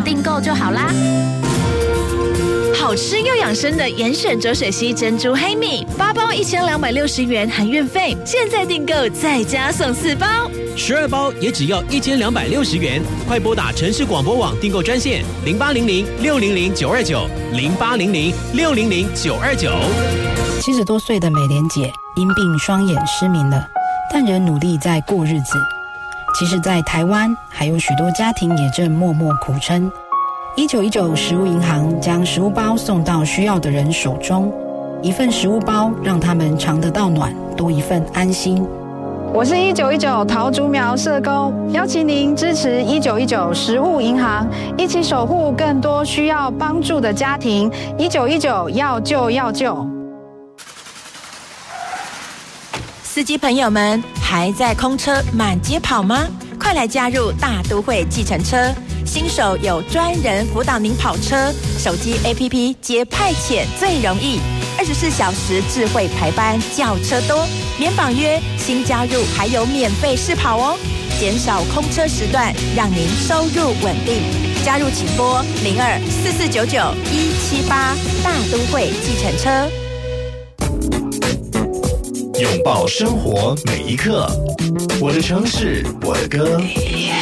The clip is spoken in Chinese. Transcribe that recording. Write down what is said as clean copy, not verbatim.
订购就好啦。好吃又养生的严选浊水溪珍珠黑米，8包1260元含运费，现在订购再加送4包 ，12包也只要1260元。快拨打城市广播网订购专线0800-600-929，0800-600-929。 70多岁的美莲姐因病双眼失明了，但仍努力在过日子。其实在台湾还有许多家庭也正默默苦撑。1919食物银行将食物包送到需要的人手中，一份食物包让他们尝得到暖，多一份安心。 我是1919桃竹苗社工，邀请您支持1919食物银行，一起守护更多需要帮助的家庭。1919要救要救。 司机朋友们，还在空车满街跑吗？快来加入大都会计程车，新手有专人辅导您跑车，手机 APP 接派遣最容易，24小时智慧排班，叫车多，免绑约，新加入还有免费试跑哦，减少空车时段，让您收入稳定。加入请拨02-4499-178，大都会计程车。 拥抱生活每一刻，我的城市，我的歌。